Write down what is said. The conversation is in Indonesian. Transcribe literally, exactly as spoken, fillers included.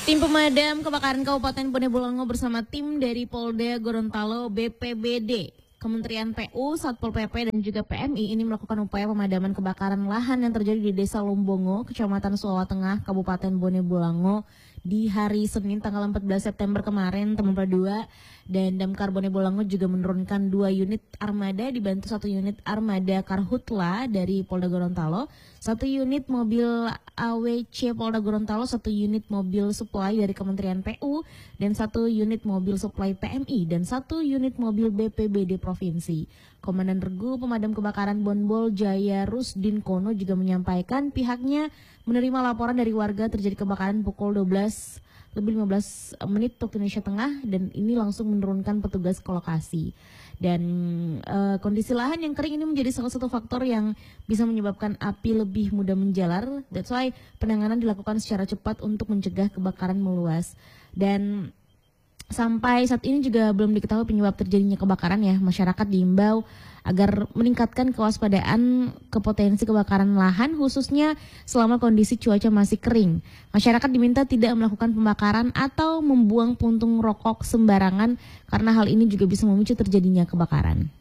Tim pemadam kebakaran Kabupaten Bone Bolango bersama tim dari Polda Gorontalo, B P B D, Kementerian P U, Satpol P P, dan juga P M I ini melakukan upaya pemadaman kebakaran lahan yang terjadi di Desa Lombongo, Kecamatan Suawa Tengah, Kabupaten Bone Bolango di hari Senin tanggal empat belas September kemarin, teman berdua. Dan Damkar Bone Bolango juga menurunkan dua unit armada dibantu satu unit armada Karhutla dari Polda Gorontalo, satu unit mobil A W C Polda Gorontalo, satu unit mobil supply dari Kementerian P U, dan satu unit mobil supply P M I, dan satu unit mobil B P B D Provinsi. Komandan Regu Pemadam Kebakaran Bonbol Jaya Rusdin Kono juga menyampaikan pihaknya menerima laporan dari warga terjadi kebakaran pukul dua belas lebih lima belas menit waktu Indonesia Tengah, dan ini langsung menurunkan petugas ke lokasi. Dan e, kondisi lahan yang kering ini menjadi salah satu faktor yang bisa menyebabkan api lebih mudah menjalar. That's why penanganan dilakukan secara cepat untuk mencegah kebakaran meluas. Dan sampai saat ini juga belum diketahui penyebab terjadinya kebakaran ya. Masyarakat diimbau agar meningkatkan kewaspadaan ke potensi kebakaran lahan khususnya selama kondisi cuaca masih kering. Masyarakat diminta tidak melakukan pembakaran atau membuang puntung rokok sembarangan karena hal ini juga bisa memicu terjadinya kebakaran.